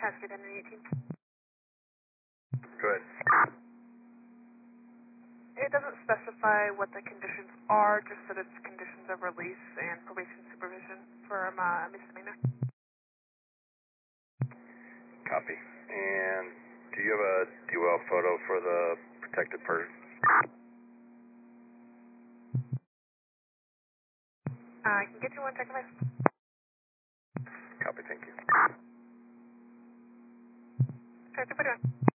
Cascade Henry 18. Go ahead. It doesn't specify what the conditions are, just that it's conditions of release and probation supervision for misdemeanor. Copy. And do you have a DOL photo for the protected person? I can get you one, check your message. Copy, thank you. Sure, 241.